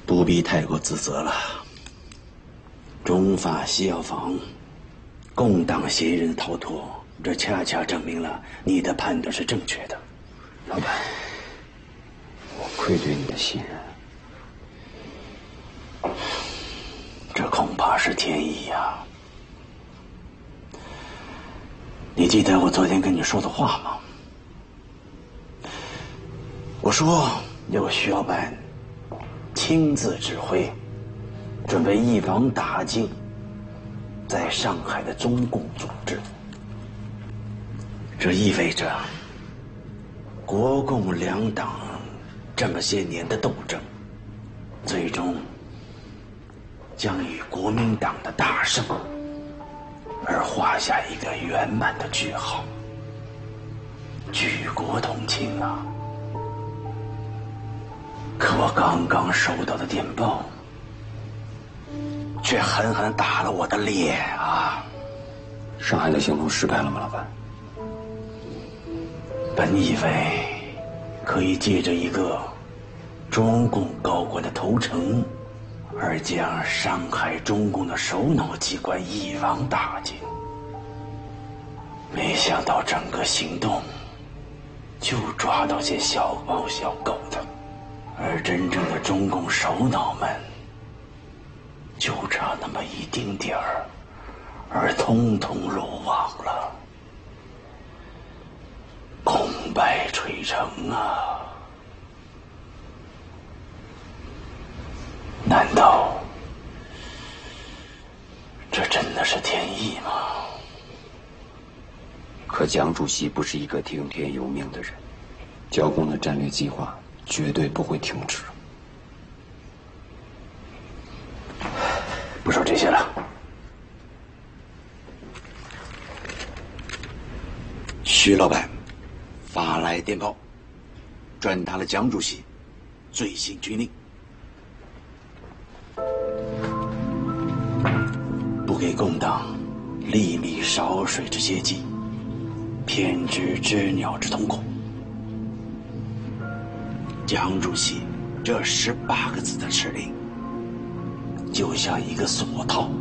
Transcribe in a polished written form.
不必太过自责了。中法西药房共党嫌疑人逃脱，这恰恰证明了你的判断是正确的。 老板，我愧对你的信任。 这恐怕是天意呀。你记得我昨天跟你说的话吗？我说由徐老板亲自指挥，准备一网打尽在上海的中共组织。这意味着国共两党这么些年的斗争，最终将以国民党的大胜而画下一个圆满的句号。举国同庆啊！可我刚刚收到的电报，却狠狠打了我的脸啊！ 上海的行动失败了吗，老板？ 本以为可以借着一个中共高官的投诚，而将伤害中共的首脑机关一网打尽，没想到整个行动就抓到些小猫小狗的，而真正的中共首脑们就差那么一丁点儿，而通通落网了，功败垂成啊！难道这真的是天意吗？ 可蒋主席不是一个听天由命的人，剿共的战略计划绝对不会停止。 不说这些了。徐老板发来电报，转达了蒋主席最新军令：不给共党粒米少水之接济，偏执知鸟之瞳孔。蒋主席这18个字的指令，就像一个锁套，